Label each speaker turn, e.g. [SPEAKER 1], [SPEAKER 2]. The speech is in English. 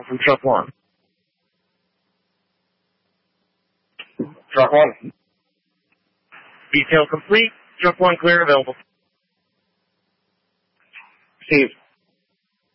[SPEAKER 1] from truck 1.
[SPEAKER 2] Truck 1.
[SPEAKER 1] Detail complete. Truck 1 clear, available.
[SPEAKER 2] Received.